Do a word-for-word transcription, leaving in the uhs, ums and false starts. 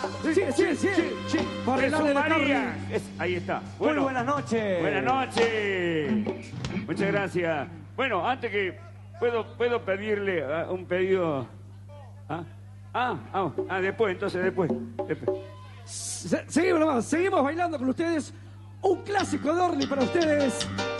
Sí, sí, sí, sí. sí. Por el lado Jesús de María. Es- ahí está. Bueno, Muy buenas noches. buenas noches. Muchas gracias. Bueno, antes que puedo puedo pedirle ah, un pedido. ¿Ah? Ah, ah, ah, después, entonces después. después. Se- seguimos nomás, seguimos bailando con ustedes. Un clásico de Orly para ustedes.